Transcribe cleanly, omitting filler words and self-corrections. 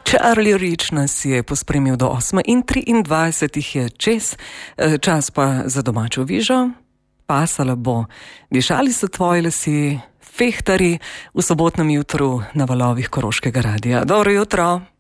Charlie Rich nas je pospremil do 8:23 je čez, čas pa za domačo vižo. Pasala bo, dišali so tvoji lasje, fehtari v sobotnem jutru na valovih Koroškega radia. Dobro jutro.